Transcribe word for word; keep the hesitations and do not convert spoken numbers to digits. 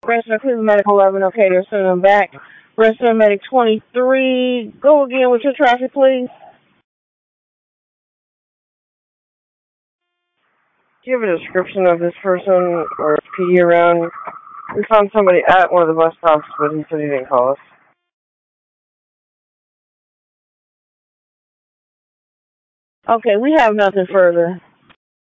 Rescue Cleveland Medic eleven, okay, they're sending them back. Rescue Medic twenty-three, go again with your traffic, please. Do you have a description of this person or P D around? We found somebody at one of the bus stops, but he said he didn't call us. Okay, we have nothing further.